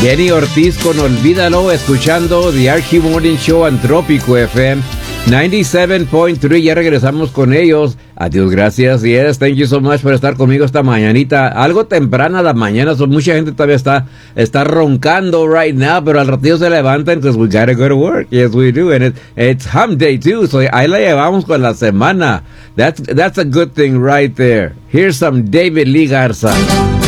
Jenny Ortiz con Olvídalo, escuchando The Archie Morning Show en Trópico FM 97.3. Ya regresamos con ellos. Adiós, gracias. Yes, thank you so much por estar conmigo esta mañanita. Algo temprana la mañana, mucha gente todavía está roncando right now, pero al ratito se levantan because we gotta go to work. Yes, we do. And it's hump day too, so ahí la llevamos con la semana. That's a good thing right there. Here's some David Lee Garza.